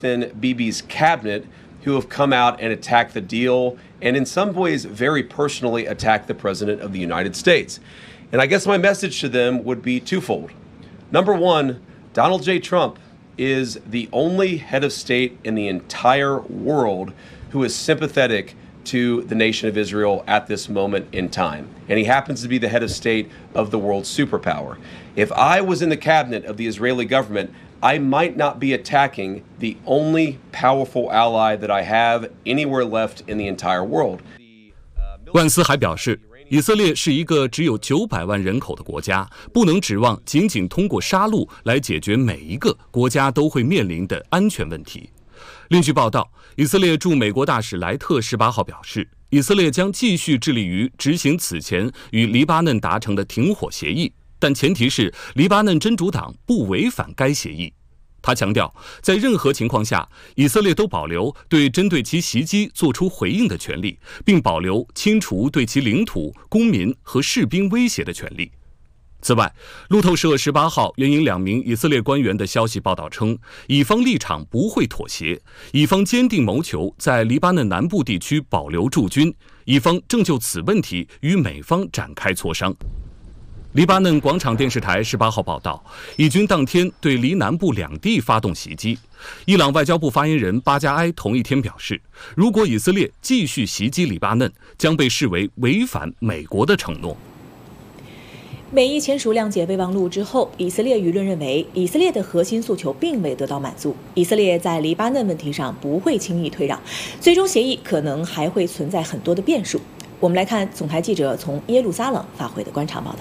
within Bibi's cabinet who have come out and attacked the deal and in some ways very personally attacked the President of the United States. And I guess my message to them would be twofold. Number one, Donald J. Trump is the only head of state in the entire world who is sympathetic to the nation of Israel at this moment in time. And he happens to be the head of state of the world's superpower. If I was in the cabinet of the Israeli government, I might not be attacking the only powerful ally that I have anywhere left in the entire world. 万斯还表示，以色列是一个只有900万人口的国家，不能指望仅仅通过杀戮来解决每一个国家都会面临的安全问题。另据报道，以色列驻美国大使莱特18号表示，以色列将继续致力于执行此前与黎巴嫩达成的停火协议，但前提是黎巴嫩真主党不违反该协议。他强调，在任何情况下，以色列都保留对针对其袭击作出回应的权利，并保留清除对其领土、公民和士兵威胁的权利。此外，路透社18号援引2名以色列官员的消息报道称，以方立场不会妥协，以方坚定谋求在黎巴嫩南部地区保留驻军，以方正就此问题与美方展开磋商。黎巴嫩广场电视台18号报道，以军当天对黎南部2地发动袭击。伊朗外交部发言人巴加埃同一天表示，如果以色列继续袭击黎巴嫩，将被视为违反美国的承诺。 美伊签署谅解备忘录之后，以色列舆论认为，以色列的核心诉求并未得到满足，以色列在黎巴嫩问题上不会轻易退让，最终协议可能还会存在很多的变数。我们来看总台记者从耶路撒冷发回的观察报道。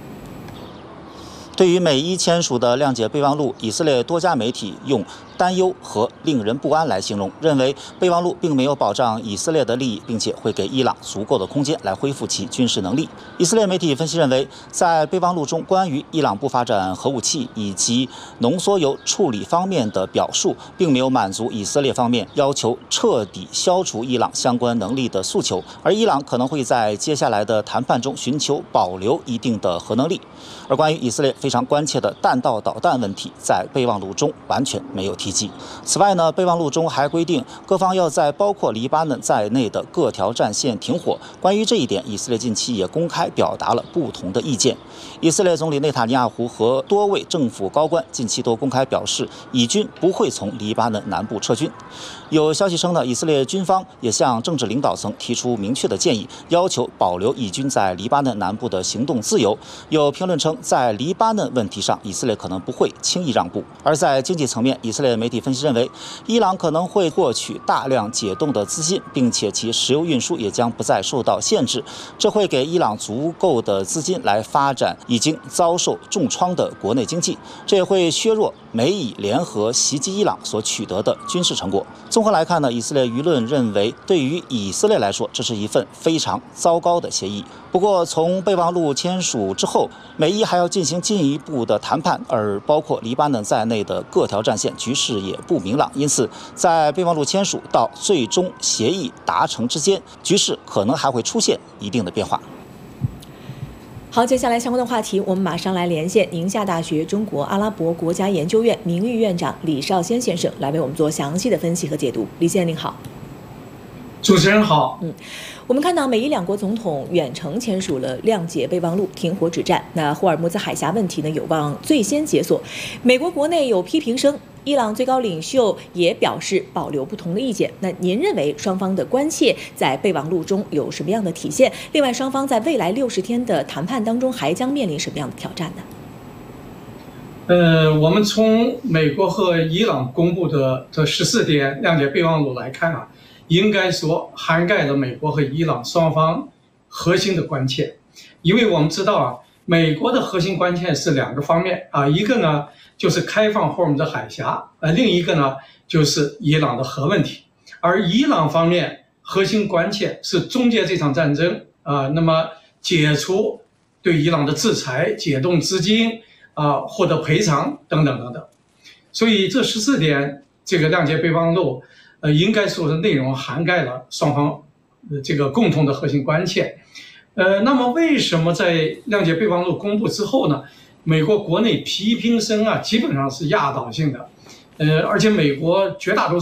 对于美伊签署的谅解备忘录，以色列多家媒体用担忧和令人不安来形容，认为备忘录并没有保障以色列的利益，并且会给伊朗足够的空间来恢复其军事能力。以色列媒体分析认为，在备忘录中关于伊朗不发展核武器以及浓缩铀处理方面的表述，并没有满足以色列方面要求彻底消除伊朗相关能力的诉求，而伊朗可能会在接下来的谈判中寻求保留一定的核能力。而关于以色列非常关切的弹道导弹问题，在备忘录中完全没有提及。此外呢，备忘录中还规定各方要在包括黎巴嫩在内的各条战线停火。关于这一点，以色列近期也公开表达了不同的意见。以色列总理内塔尼亚胡和多位政府高官近期都公开表示，以军不会从黎巴嫩南部撤军。有消息称呢，以色列军方也向政治领导层提出明确的建议，要求保留以军在黎巴嫩南部的行动自由。有评论称，在黎巴嫩问题上，以色列可能不会轻易让步。而在经济层面，以色列媒体分析认为，伊朗可能会获取大量解冻的资金，并且其石油运输也将不再受到限制，这会给伊朗足够的资金来发展已经遭受重创的国内经济，这也会削弱美以联合袭击伊朗所取得的军事成果。综合来看呢，以色列舆论认为，对于以色列来说，这是一份非常糟糕的协议。不过，从备忘录签署之后，美伊还要进行进一步的谈判，而包括黎巴嫩在内的各条战线局势也不明朗，因此，在备忘录签署到最终协议达成之间，局势可能还会出现一定的变化。 好，接下来相关的话题，我们马上来连线宁夏大学中国阿拉伯国家研究院名誉院长李少先先生，来为我们做详细的分析和解读。李先生您好。 主持人好。 我们看到美伊两国总统远程签署了谅解备忘录，停火止战。那霍尔木兹海峡问题呢，有望最先解锁。美国国内有批评声，伊朗最高领袖也表示保留不同的意见。那您认为双方的关切在备忘录中有什么样的体现？另外，双方在未来60天的谈判当中还将面临什么样的挑战呢？ 我们从美国和伊朗公布的这14点谅解备忘录来看啊，应该说涵盖了美国和伊朗双方核心的关切。因为我们知道啊，美国的核心关切是2个方面啊，一个呢就是开放霍尔木兹海峡，另一个呢就是伊朗的核问题。而伊朗方面核心关切是终结这场战争啊，那么解除对伊朗的制裁，解冻资金啊，获得赔偿等等等等。所以这14点这个谅解备忘录应该说是内容涵盖了双方这个共同的核心关切。那么为什么在谅解备忘录公布之后呢，美国国内批评声啊基本上是压倒性的？ 而且美国绝大多数